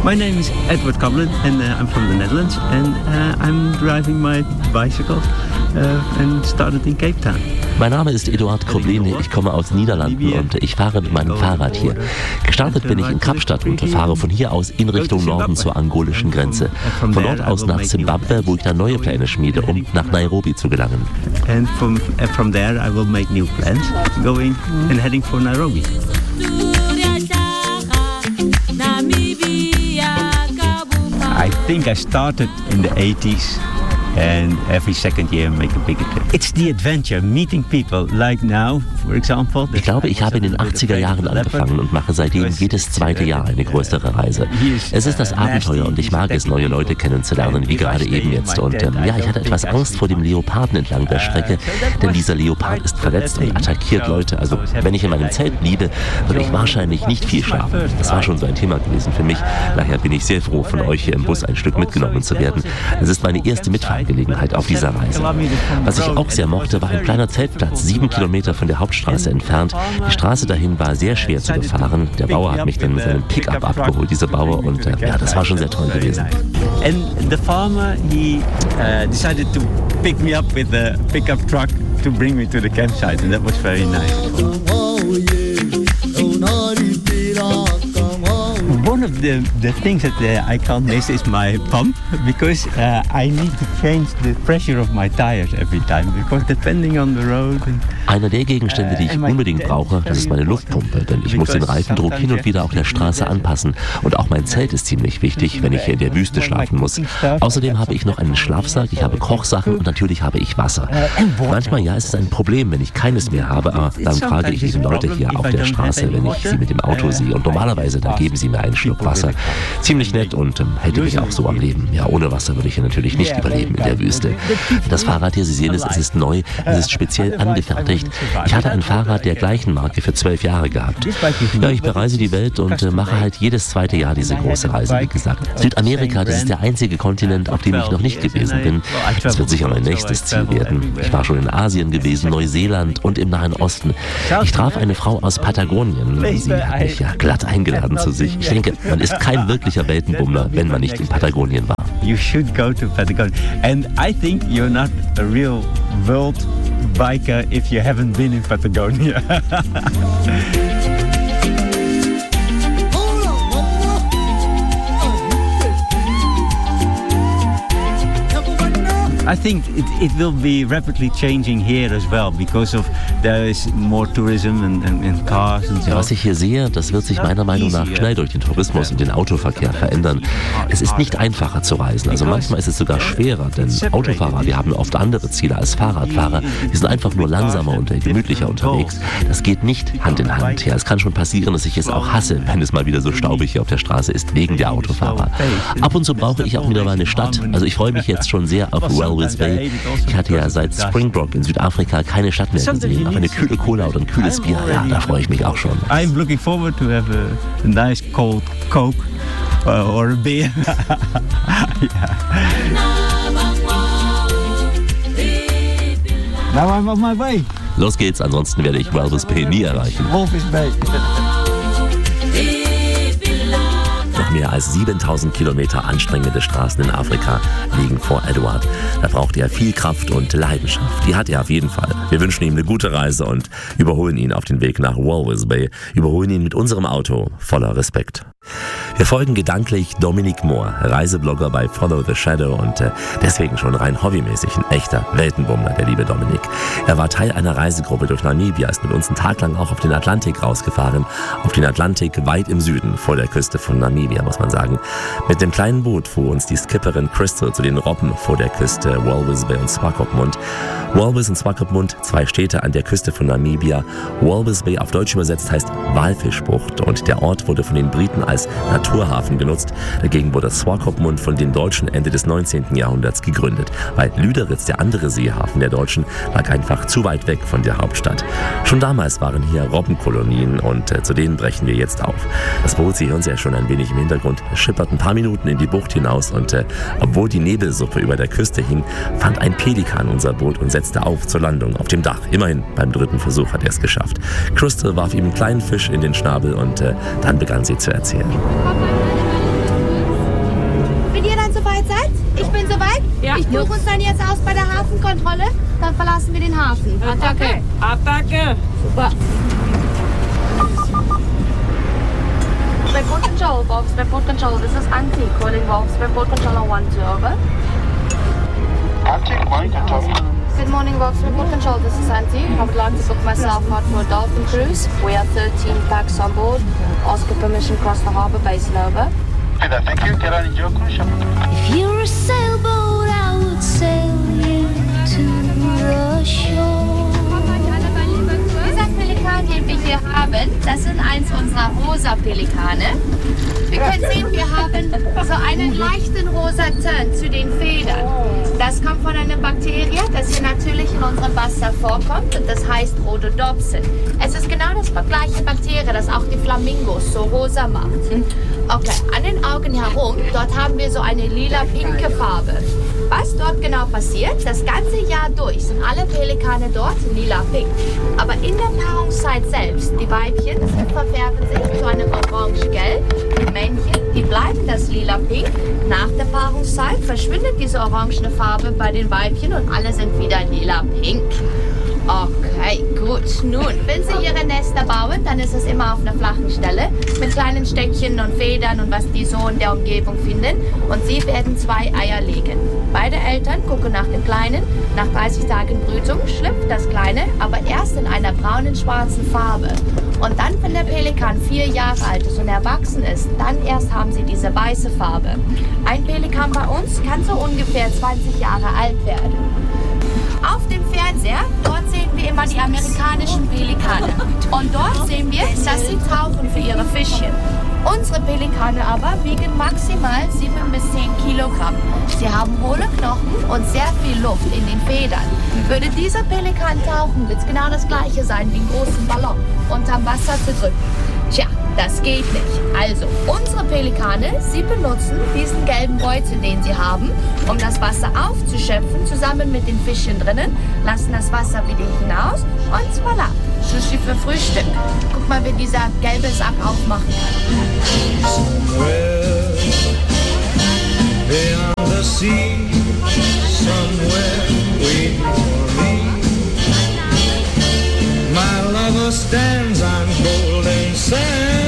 My name is Edward Coblin and I'm from the Netherlands and I'm driving my bicycle and started in Cape Town. Mein Name ist Eduard Koblene, ich komme aus Niederlanden und ich fahre mit meinem Fahrrad hier. Gestartet bin ich in Kapstadt und fahre von hier aus in Richtung Norden zur angolischen Grenze. Von dort aus nach Zimbabwe, wo ich dann neue Pläne schmiede, um nach Nairobi zu gelangen. And from there I will make new plans, going and heading for Nairobi. I think I started in the 80s. And every second year make a bigger trip. It's the adventure, meeting people like now, for example. Ich glaube, ich habe in den 80er Jahren angefangen und mache seitdem jedes zweite Jahr eine größere Reise. Es ist das Abenteuer und ich mag es, neue Leute kennenzulernen, wie gerade eben jetzt. Und ja, ich hatte etwas Angst vor dem Leoparden entlang der Strecke, denn dieser Leopard ist verletzt und attackiert Leute. Also wenn ich in meinem Zelt bliebe, würde ich wahrscheinlich nicht viel schlafen. Das war schon so ein Thema gewesen für mich. Daher bin ich sehr froh, von euch hier im Bus ein Stück mitgenommen zu werden. Es ist meine erste Mitfahrgelegenheit auf dieser Reise. Was ich auch sehr mochte, war ein kleiner Zeltplatz, 7 Kilometer von der Hauptstraße entfernt. Die Straße dahin war sehr schwer zu befahren. Der Bauer hat mich dann mit seinem Pickup abgeholt, dieser Bauer, und ja, das war schon sehr toll gewesen. And the farmer, he decided to pick me up with a pickup truck to bring me to the campsite, and that was very nice. One of the things that I can't miss is my pump, because I need to change the pressure of my tires every time, because depending on the road. Einer der Gegenstände, die ich unbedingt brauche, das ist meine Luftpumpe, denn ich muss den Reifendruck hin und wieder auf der Straße anpassen. Und auch mein Zelt ist ziemlich wichtig, wenn ich hier in der Wüste schlafen muss. Außerdem habe ich noch einen Schlafsack, ich habe Kochsachen und natürlich habe ich Wasser. Manchmal, ja, ist es ein Problem, wenn ich keines mehr habe, aber dann frage ich diese Leute hier auf der Straße, wenn ich sie mit dem Auto sehe. Und normalerweise, dann geben sie mir einen Schluck Wasser. Ziemlich nett und hält mich auch so am Leben. Ja, ohne Wasser würde ich hier natürlich nicht überleben in der Wüste. Das Fahrrad hier, Sie sehen es, es ist neu, es ist speziell angefertigt. Ich hatte ein Fahrrad der gleichen Marke für 12 Jahre gehabt. Ja, ich bereise die Welt und mache halt jedes zweite Jahr diese große Reise, wie gesagt. Südamerika, das ist der einzige Kontinent, auf dem ich noch nicht gewesen bin. Das wird sicher mein nächstes Ziel werden. Ich war schon in Asien gewesen, Neuseeland und im Nahen Osten. Ich traf eine Frau aus Patagonien. Sie hat mich ja glatt eingeladen zu sich. Ich denke, man ist kein wirklicher Weltenbummler, wenn man nicht in Patagonien war. You should go to Patagonia. And I think you're not a real world biker if you haven't been in Patagonia. I think it will be rapidly changing here as well, because of there is more tourism and cars and so. Ja, was ich hier sehe, das wird sich meiner Meinung nach schnell durch den Tourismus und den Autoverkehr verändern. Es ist nicht einfacher zu reisen, also manchmal ist es sogar schwerer, denn Autofahrer, die haben oft andere Ziele als Fahrradfahrer. Die sind einfach nur langsamer und gemütlicher unterwegs. Das geht nicht Hand in Hand. Ja, es kann schon passieren, dass ich es auch hasse, wenn es mal wieder so staubig hier auf der Straße ist, wegen der Autofahrer. Ab und zu brauche ich auch wieder mal eine Stadt. Also ich freue mich jetzt schon sehr auf Walvis Bay. Ich hatte ja seit Springbok in Südafrika keine Stadt mehr gesehen. Auf eine kühle Cola oder ein kühles Bier, ja, da freue ich mich auch schon. I'm looking forward to have a nice cold Coke or a beer. Now I'm on my way. Los geht's, ansonsten werde ich Walvis Bay nie erreichen. Walvis Bay. Noch mehr als 7000 Kilometer anstrengende Straßen in Afrika liegen vor Eduard. Da braucht er viel Kraft und Leidenschaft. Die hat er auf jeden Fall. Wir wünschen ihm eine gute Reise und überholen ihn auf den Weg nach Walvis Bay. Überholen ihn mit unserem Auto voller Respekt. Wir folgen gedanklich Dominic Moore, Reiseblogger bei Follow the Shadow und deswegen schon rein hobbymäßig ein echter Weltenbummler, der liebe Dominic. Er war Teil einer Reisegruppe durch Namibia, ist mit uns einen Tag lang auch auf den Atlantik rausgefahren, auf den Atlantik weit im Süden, vor der Küste von Namibia, muss man sagen. Mit dem kleinen Boot fuhr uns die Skipperin Crystal zu den Robben vor der Küste Walvis Bay und Swakopmund. Walvis und Swakopmund, 2 Städte an der Küste von Namibia. Walvis Bay auf Deutsch übersetzt heißt Walfischbucht und der Ort wurde von den Briten als Naturhafen genutzt. Dagegen wurde Swakopmund von den Deutschen Ende des 19. Jahrhunderts gegründet, weil Lüderitz, der andere Seehafen der Deutschen, lag einfach zu weit weg von der Hauptstadt. Schon damals waren hier Robbenkolonien und zu denen brechen wir jetzt auf. Das Boot, Sie hören es ja schon ein wenig im Hintergrund, schippert ein paar Minuten in die Bucht hinaus und obwohl die Nebelsuppe über der Küste hing, fand ein Pelikan unser Boot und setzte auf zur Landung auf dem Dach. Immerhin, beim 3. Versuch hat er es geschafft. Crystal warf ihm einen kleinen Fisch in den Schnabel und dann begann sie zu erzählen. soweit seid? Ich bin soweit? Ja. Ich buche uns dann jetzt aus bei der Hafenkontrolle. Dann verlassen wir den Hafen. Attacke! Attacke! Super. Report control, Box. Report control. This is Auntie calling Box. Report control 1-2, over. Auntie, morning control. Good morning, Box. Report control. This is Auntie. I would like to book myself out for a dolphin cruise. We are 13 packs on board. Ask for permission across the harbour base, over. Thank you. Get on your cruise ship. If you're a sailboat, I would sail you to the shore. Dieser Pelikan, den wir hier haben, das sind eins unserer rosa Pelikane. Wir können sehen, wir haben so einen leichten rosa Turn zu den Federn. Das kommt von einer Bakterie, das hier natürlich in unserem Wasser vorkommt und das heißt Rhododopsin. Es ist genau das gleiche Bakterie, das auch die Flamingos so rosa macht. Okay, an den Augen herum, dort haben wir so eine lila-pinke Farbe. Was dort genau passiert, das ganze Jahr durch sind alle Pelikane dort lila-pink. Aber in der Paarungszeit selbst, die Weibchen verfärben sich zu einem orange-gelb. Die Männchen, die bleiben das lila-pink. Nach der Paarungszeit verschwindet diese orangene Farbe bei den Weibchen und alle sind wieder lila-pink. Okay, gut. Nun, wenn Sie Ihre Nester bauen, dann ist es immer auf einer flachen Stelle mit kleinen Stöckchen und Federn und was die so in der Umgebung finden. Und Sie werden 2 Eier legen. Beide Eltern gucken nach dem Kleinen. Nach 30 Tagen Brütung schlüpft das Kleine, aber erst in einer braunen-schwarzen Farbe. Und dann, wenn der Pelikan 4 Jahre alt ist und erwachsen ist, dann erst haben sie diese weiße Farbe. Ein Pelikan bei uns kann so ungefähr 20 Jahre alt werden. Auf dem Fernseher, dort sehen wir immer die amerikanischen Pelikane. Und dort sehen wir, dass sie tauchen für ihre Fischchen. Unsere Pelikane aber wiegen maximal 7 bis 10 Kilogramm. Sie haben hohle Knochen und sehr viel Luft in den Federn. Würde dieser Pelikan tauchen, wird es genau das gleiche sein wie einen großen Ballon unterm Wasser zu drücken. Tja, das geht nicht. Also, unsere Pelikane, sie benutzen diesen gelben Beutel, den sie haben, um das Wasser aufzuschöpfen, zusammen mit den Fischchen drinnen, lassen das Wasser wieder hinaus und voilà, Sushi für Frühstück. Guck mal, wie dieser gelbe Sack aufmachen kann. Somewhere beyond the sea, somewhere waiting for me. My lover stands on golden sand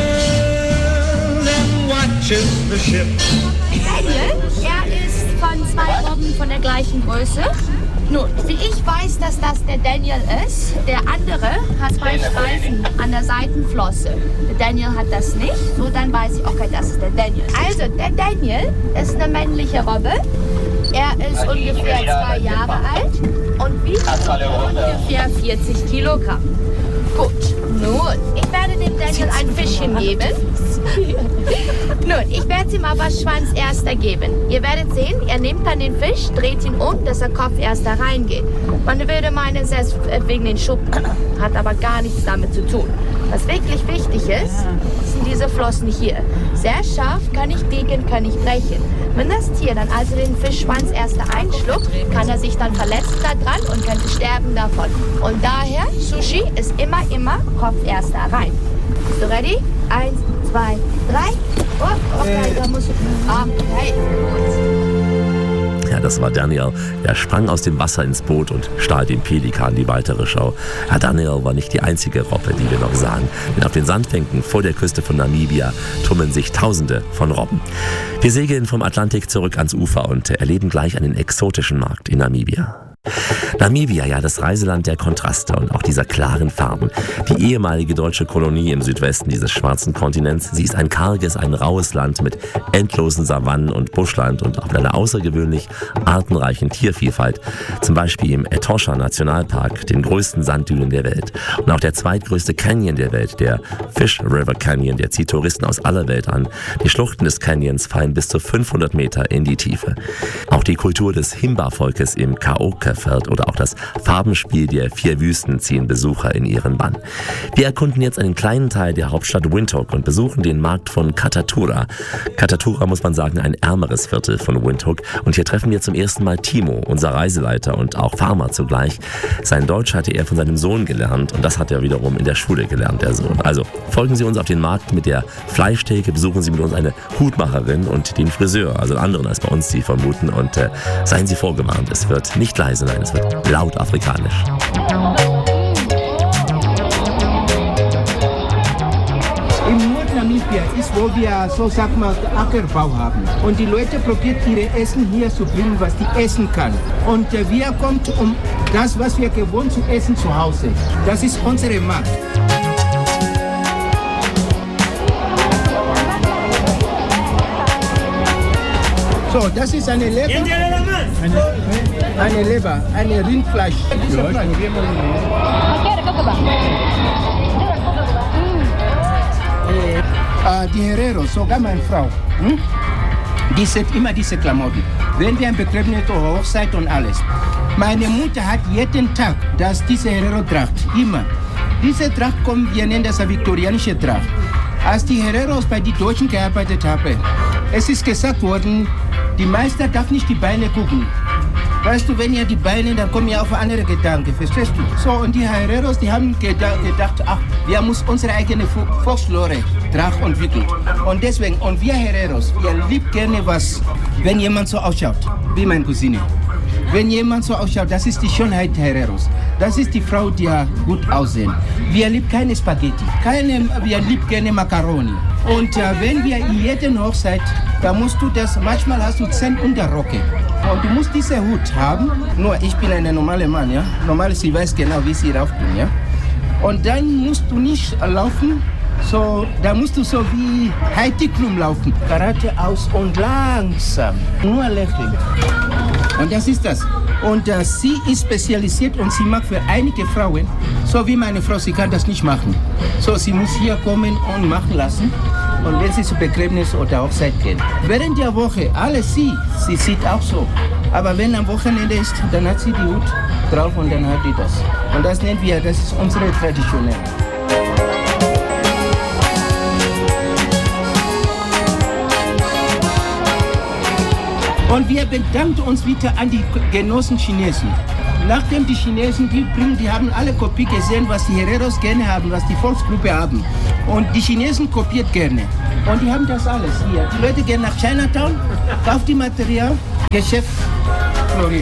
and watches the ship. Daniel, er ist von 2 Robben von der gleichen Größe. Nun, wie ich weiß, dass das der Daniel ist, der andere hat 2 Streifen an der Seitenflosse. Der Daniel hat das nicht, so dann weiß ich, okay, das ist der Daniel. Also, der Daniel ist eine männliche Robbe. Er ist ungefähr 2 Jahre alt und wiegt ungefähr 40 Kilogramm. Gut, nun, ich werde dem Daniel ein Fischchen geben. Nun, ich werde ihm aber Schwanz erster geben. Ihr werdet sehen, er nimmt dann den Fisch, dreht ihn um, dass der Kopf erst da reingeht. Man würde meinen, es ist wegen den Schuppen, hat aber gar nichts damit zu tun. Was wirklich wichtig ist, sind diese Flossen hier. Sehr scharf, kann ich biegen, kann ich brechen. Wenn das Tier dann also den Fischschwanz erst da einschluckt, kann er sich dann verletzen da dran und könnte sterben davon. Und daher, Sushi ist immer Kopf erst da rein. Bist du ready? 1, 2, 3. Oh, okay, da muss ich... Okay, gut. Ja, das war Daniel. Er sprang aus dem Wasser ins Boot und stahl dem Pelikan die weitere Show. Herr Daniel war nicht die einzige Robbe, die wir noch sahen. Denn auf den Sandbänken vor der Küste von Namibia tummeln sich Tausende von Robben. Wir segeln vom Atlantik zurück ans Ufer und erleben gleich einen exotischen Markt in Namibia. Namibia, ja, das Reiseland der Kontraste und auch dieser klaren Farben. Die ehemalige deutsche Kolonie im Südwesten dieses schwarzen Kontinents, sie ist ein karges, ein raues Land mit endlosen Savannen und Buschland und auch mit einer außergewöhnlich artenreichen Tiervielfalt. Zum Beispiel im Etosha Nationalpark, den größten Sanddünen der Welt. Und auch der zweitgrößte Canyon der Welt, der Fish River Canyon, der zieht Touristen aus aller Welt an. Die Schluchten des Canyons fallen bis zu 500 Meter in die Tiefe. Auch die Kultur des Himba-Volkes im Kaoke fährt oder auch das Farbenspiel der 4 Wüsten ziehen Besucher in ihren Bann. Wir erkunden jetzt einen kleinen Teil der Hauptstadt Windhoek und besuchen den Markt von Katatura. Katatura, muss man sagen, ein ärmeres Viertel von Windhoek. Und hier treffen wir zum ersten Mal Timo, unser Reiseleiter und auch Farmer zugleich. Sein Deutsch hatte er von seinem Sohn gelernt und das hat er wiederum in der Schule gelernt, der Sohn. Also folgen Sie uns auf den Markt mit der Fleischtheke, besuchen Sie mit uns eine Hutmacherin und den Friseur, also einen anderen als bei uns, Sie vermuten. Und seien Sie vorgewarnt, es wird nicht leise, nein, es wird laut afrikanisch. Im Nordnamibia ist, wo wir, so sagt man, Ackerbau haben. Und die Leute probieren ihre Essen hier zu bringen, was die essen kann. Und wir kommen um das, was wir gewohnt zu essen zu Hause. Das ist unsere Markt. So, das ist eine Leber. Eine Leber, eine Rindfleisch. Die Hereros, sogar meine Frau, die sieht immer diese Klamotten. Wenn wir ein Begräbnis oder Hochzeit und alles. Meine Mutter hat jeden Tag diese Herero-Tracht, immer. Diese Tracht kommt, wir nennen das eine viktorianische Tracht. Als die Hereros bei den Deutschen gearbeitet haben, es ist gesagt worden, die Meister darf nicht die Beine gucken. Weißt du, wenn ihr die Beine, dann kommen ja auf andere Gedanken, verstehst du? So, und die Hereros, die haben gedacht, ach, wir müssen unsere eigene Volkslore Tracht entwickeln. Und deswegen, und wir Hereros, wir lieben gerne was, wenn jemand so ausschaut, wie meine Cousine. Wenn jemand so ausschaut, das ist die Schönheit der Hereros. Das ist die Frau, die gut aussehen. Wir lieben keine Spaghetti, wir lieben keine Macaroni. Und wenn wir in jeder Hochzeit, da musst du das, manchmal hast du 10 Unterröcke. Und du musst diese Hut haben. Nur ich bin ein normaler Mann, ja. Normal, sie weiß genau, wie sie rauf bin, ja. Und dann musst du nicht laufen, so, da musst du so wie Heidi Klum laufen. Karate aus und langsam, nur lächeln. Und das ist das. Und sie ist spezialisiert und sie mag für einige Frauen, so wie meine Frau, sie kann das nicht machen. So, sie muss hier kommen und machen lassen. Und wenn sie zu Begräbnis oder Hochzeit gehen. Während der Woche, alles sie sieht auch so. Aber wenn am Wochenende ist, dann hat sie die Hut drauf und dann hat die das. Und das nennen wir, das ist unsere Traditionelle. Und wir bedanken uns wieder an die Genossen Chinesen. Nachdem die Chinesen die haben alle Kopie gesehen, was die Hereros gerne haben, was die Volksgruppe haben. Und die Chinesen kopiert gerne. Und die haben das alles hier. Die Leute gehen nach Chinatown, kaufen die Material, Geschäft floriert.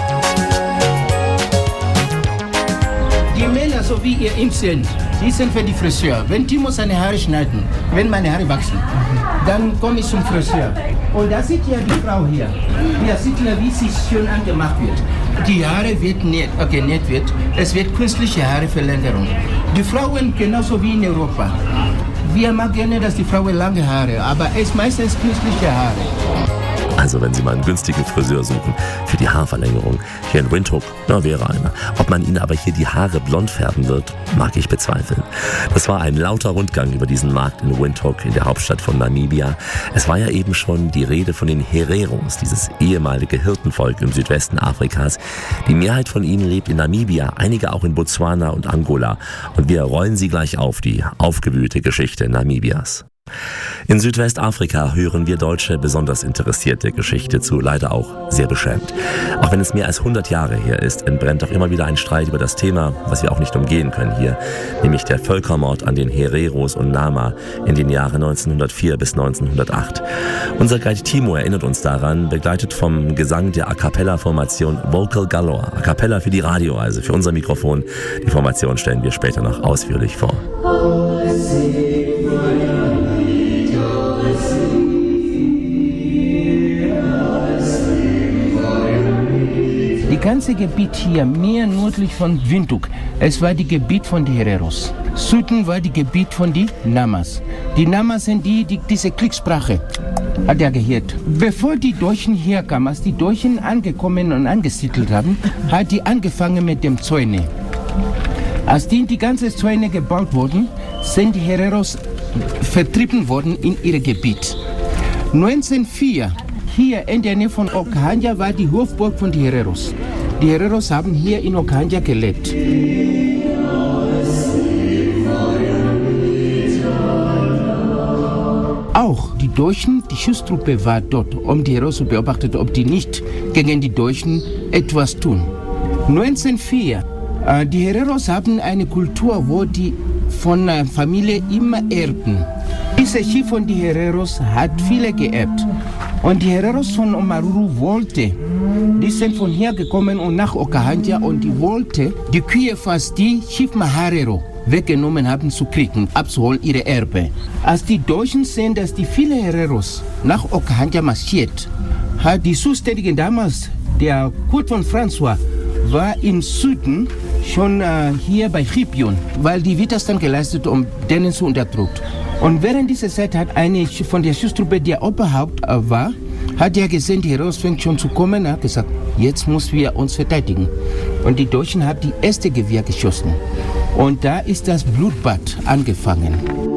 Die Männer, so wie ihr ihn seht, die sind für die Friseur. Wenn Timo seine Haare schneiden, wenn meine Haare wachsen, dann komme ich zum Friseur. Und da sieht ja die Frau hier. Hier sieht ja, wie sie schön angemacht wird. Die Haare wird genäht wird. Es wird künstliche Haareverlängerung. Die Frauen genauso wie in Europa. Wir mag gerne, dass die Frauen lange Haare, aber es ist meistens künstliche Haare. Also wenn Sie mal einen günstigen Friseur suchen für die Haarverlängerung hier in Windhoek, na wäre einer. Ob man Ihnen aber hier die Haare blond färben wird, mag ich bezweifeln. Das war ein lauter Rundgang über diesen Markt in Windhoek, in der Hauptstadt von Namibia. Es war ja eben schon die Rede von den Hereros, dieses ehemalige Hirtenvolk im Südwesten Afrikas. Die Mehrheit von ihnen lebt in Namibia, einige auch in Botswana und Angola. Und wir rollen sie gleich auf, die aufgewühlte Geschichte Namibias. In Südwestafrika hören wir Deutsche besonders interessiert der Geschichte zu, leider auch sehr beschämt. Auch wenn es mehr als 100 Jahre her ist, entbrennt auch immer wieder ein Streit über das Thema, was wir auch nicht umgehen können hier, nämlich der Völkermord an den Hereros und Nama in den Jahren 1904 bis 1908. Unser Guide Timo erinnert uns daran, begleitet vom Gesang der A-Cappella-Formation Vocal Galore. A-Cappella für die Radioreise, für unser Mikrofon. Die Formation stellen wir später noch ausführlich vor. Das ganze Gebiet hier, mehr nördlich von Windhoek, es war das Gebiet von den Hereros. Süden war das Gebiet von den Namas. Die Namas sind diese Kriegssprache, hat er gehört. Bevor die Deutschen hier kamen, als die Deutschen angekommen und angesiedelt haben, hat die angefangen mit dem Zäune. Als die ganzen Zäune gebaut wurden, sind die Hereros vertrieben worden in ihr Gebiet. 1904, hier in der Nähe von Okahanja, war die Hofburg von den Hereros. Die Hereros haben hier in Okahanja gelebt. Auch die Deutschen, die Schutztruppe war dort, um die Hereros zu beobachten, ob die nicht gegen die Deutschen etwas tun. 1904, die Hereros haben eine Kultur, wo die von der Familie immer erbten. Dieses Schiff von den Hereros hat viele geerbt. Und die Hereros von Omaruru wollten, die sind von hier gekommen und nach Okahanja und die wollten die Kühe fast die Schiff Maharero weggenommen haben zu kriegen, abzuholen ihre Erbe. Als die Deutschen sehen, dass die viele Hereros nach Okahanja marschiert, hat die Zuständigen damals, der Kurt von François, war im Süden schon hier bei Chipion, weil die Widerstand geleistet, um denen zu unterdrücken. Und während dieser Zeit hat eine von der Schutztruppe, der Oberhaupt war, hat ja gesehen, die Hereros fängt schon zu kommen, hat gesagt, jetzt müssen wir uns verteidigen. Und die Deutschen haben die erste Gewehr geschossen. Und da ist das Blutbad angefangen.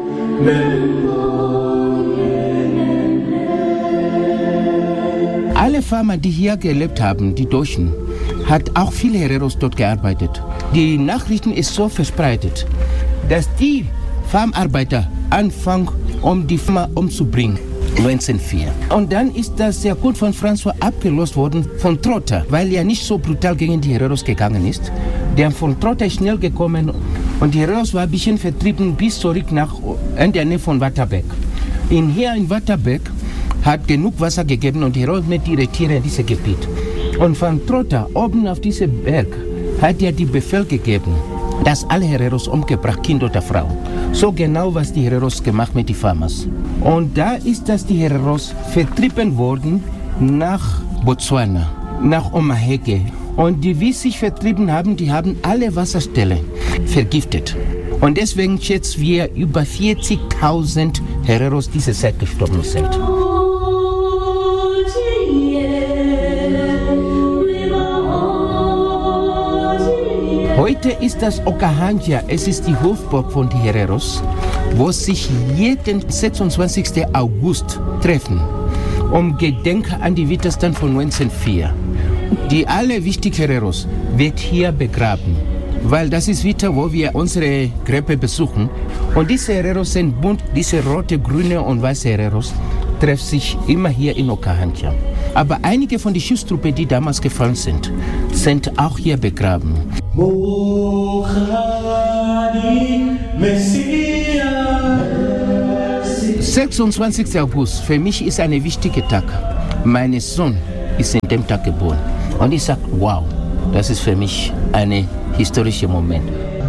Alle Farmer, die hier gelebt haben, die Deutschen, hat auch viele Hereros dort gearbeitet. Die Nachrichten ist so verbreitet, dass die Farmarbeiter anfangen, um die Farmer umzubringen. 1904. Und dann ist das sehr gut von François abgelöst worden von Trotter, weil er nicht so brutal gegen die Hereros gegangen ist. Der von Trotter ist schnell gekommen und die Hereros war ein bisschen vertrieben bis zurück nach in der Nähe von Waterberg. Hier in Waterberg hat genug Wasser gegeben und die Hereros mit ihren Tieren in diesem Gebiet. Und von Trotter oben auf diesem Berg hat er die Befehl gegeben, dass alle Hereros umgebracht, Kind oder Frau. So genau, was die Hereros gemacht mit den Farmers. Und da ist das die Hereros vertrieben worden nach Botswana, nach Omaheke. Und die, wie sich vertrieben haben, die haben alle Wasserstellen vergiftet. Und deswegen schätzen wir über 40.000 Hereros diese Zeit gestorben sind. Heute ist das Okahanja, es ist die Hofburg von den Hereros, wo sich jeden 26. August treffen, um Gedenken an die Widerstand von 1904. Die alle wichtigen Hereros wird hier begraben, weil das ist wieder, wo wir unsere Gräber besuchen. Und diese Hereros sind bunt, diese rote, grüne und weiße Hereros treffen sich immer hier in Okahanja. Aber einige von den Schutztruppen, die damals gefallen sind, sind auch hier begraben. 26. August, für mich ist ein wichtiger Tag. Mein Sohn ist in dem Tag geboren. Und ich sage, wow, das ist für mich ein historischer Moment.